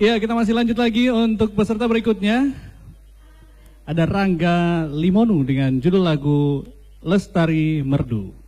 Ya, kita masih lanjut lagi untuk peserta berikutnya. Ada Rangga Limonu dengan judul lagu Lestari Merdu.